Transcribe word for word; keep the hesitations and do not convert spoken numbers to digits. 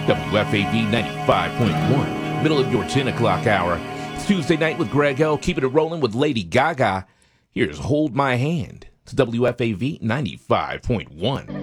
W F A V ninety-five point one, middle of your ten o'clock hour. It's Tuesday night with Greg L. Keeping it rolling with Lady Gaga. Here's Hold My Hand to W F A V ninety-five point one.